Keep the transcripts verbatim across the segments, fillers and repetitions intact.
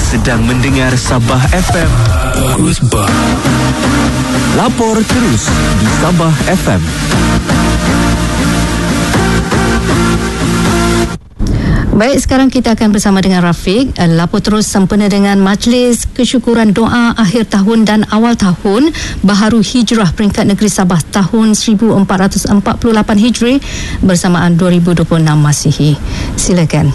sedang mendengar Sabah F M. Bagus bah. Lapor terus di Sabah F M. Baik, sekarang kita akan bersama dengan Rafiq. Lapor terus sempena dengan Majlis Kesyukuran Doa Akhir Tahun dan Awal Tahun Baharu Hijrah Peringkat Negeri Sabah tahun seribu empat ratus empat puluh lapan Hijri bersamaan dua ribu dua puluh enam Masihi. Silakan.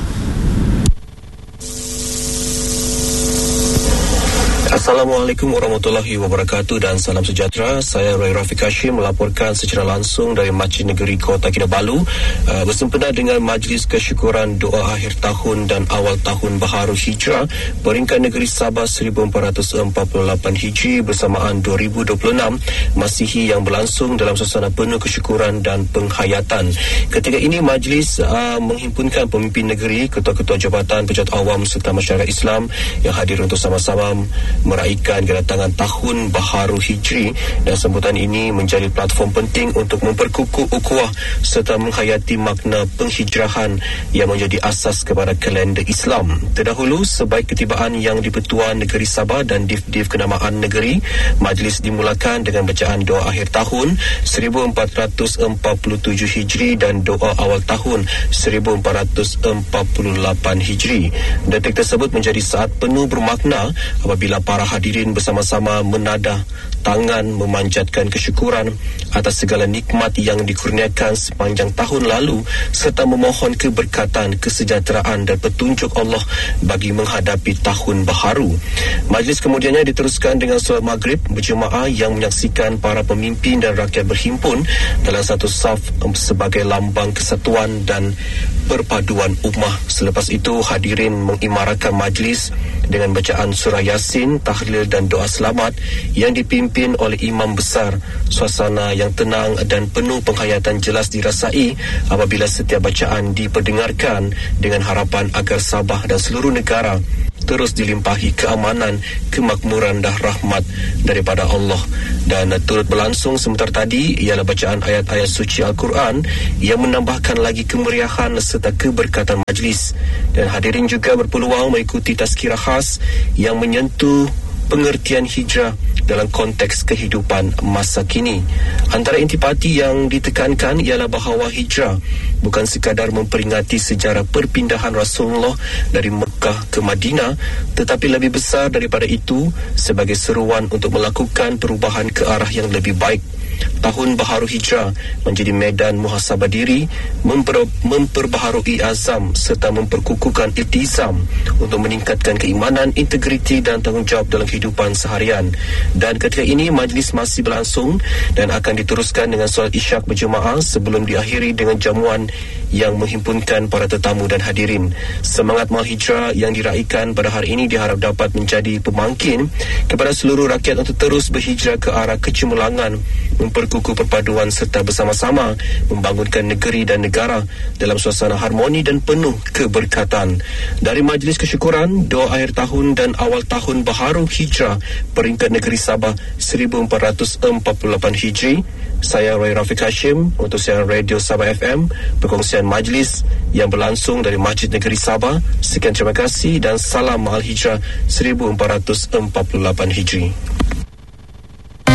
Assalamualaikum warahmatullahi wabarakatuh dan salam sejahtera. Saya Roy Rafiq Hashim melaporkan secara langsung dari Masjid Negeri Kota Kinabalu uh, bersempena dengan Majlis Kesyukuran Doa Akhir Tahun dan Awal Tahun Baharu Hijrah Peringkat Negeri Sabah seribu empat ratus empat puluh lapan Hijri bersamaan dua ribu dua puluh enam Masihi yang berlangsung dalam suasana penuh kesyukuran dan penghayatan. Ketika ini majlis uh, menghimpunkan pemimpin negeri, ketua-ketua jabatan, pejabat awam serta masyarakat Islam yang hadir untuk sama-sama meraihkan kedatangan Tahun Baharu Hijri, dan sambutan ini menjadi platform penting untuk memperkukuh ukhuwah serta menghayati makna penghijrahan yang menjadi asas kepada kalender Islam. Terdahulu, sebaik ketibaan yang di-Pertuan Negeri Sabah dan Div-Div Kenamaan Negeri, majlis dimulakan dengan bacaan doa akhir tahun seribu empat ratus empat puluh tujuh Hijri dan doa awal tahun seribu empat ratus empat puluh lapan Hijri. Detik tersebut menjadi saat penuh bermakna apabila para hadirin bersama-sama menadah tangan memanjatkan kesyukuran atas segala nikmat yang dikurniakan sepanjang tahun lalu serta memohon keberkatan, kesejahteraan dan petunjuk Allah bagi menghadapi tahun baharu. Majlis kemudiannya diteruskan dengan solat maghrib berjemaah yang menyaksikan para pemimpin dan rakyat berhimpun dalam satu saf sebagai lambang kesatuan dan perpaduan ummah. Selepas itu hadirin mengimarakan majlis dengan bacaan surah Yasin, tahlil dan doa selamat yang dipimpin oleh imam besar. Suasana yang tenang dan penuh penghayatan jelas dirasai apabila setiap bacaan diperdengarkan dengan harapan agar Sabah dan seluruh negara terus dilimpahi keamanan, kemakmuran dan rahmat daripada Allah. Dan turut berlangsung sebentar tadi ialah bacaan ayat-ayat suci Al-Quran yang menambahkan lagi kemeriahan serta keberkatan majlis. Dan hadirin juga berpeluang mengikuti tazkirah khas yang menyentuh pengertian hijrah dalam konteks kehidupan masa kini. Antara intipati yang ditekankan ialah bahawa hijrah bukan sekadar memperingati sejarah perpindahan Rasulullah dari Mekah ke Madinah, tetapi lebih besar daripada itu sebagai seruan untuk melakukan perubahan ke arah yang lebih baik. Tahun Baharu Hijrah menjadi medan muhasabah diri, memper, memperbaharui azam serta memperkukuhkan iltizam untuk meningkatkan keimanan, integriti dan tanggungjawab dalam kehidupan seharian. Dan ketika ini majlis masih berlangsung dan akan diteruskan dengan solat isyak berjemaah sebelum diakhiri dengan jamuan yang menghimpunkan para tetamu dan hadirin. Semangat Maul Hijrah yang diraikan pada hari ini diharap dapat menjadi pemangkin kepada seluruh rakyat untuk terus berhijrah ke arah kecemerlangan, memperkukuh perpaduan serta bersama-sama membangunkan negeri dan negara dalam suasana harmoni dan penuh keberkatan. Dari Majlis Kesyukuran Doa Akhir Tahun dan Awal Tahun Baharu Hijrah Peringkat Negeri Sabah seribu empat ratus empat puluh lapan Hijri, saya Roy Rafiq Hashim untuk siaran Radio Sabah F M, perkongsian majlis yang berlangsung dari Masjid Negeri Sabah. Sekian, terima kasih dan salam Mahal Hijrah seribu empat ratus empat puluh lapan Hijri.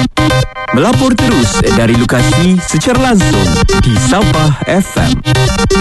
Melapor terus dari lokasi secara langsung di Sabah F M.